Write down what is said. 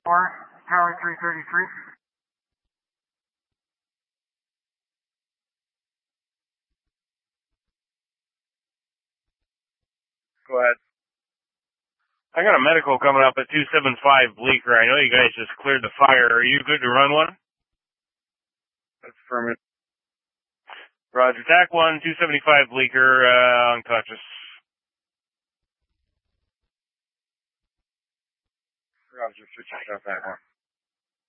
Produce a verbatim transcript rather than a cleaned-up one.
Four, Tower three thirty-three. Go ahead. I got a medical coming up at two seventy-five Bleecker. I know you guys just cleared the fire. Are you good to run one? That's affirmative. Roger. T A C one, two seventy-five Bleecker, uh, unconscious. Roger, switch out that one.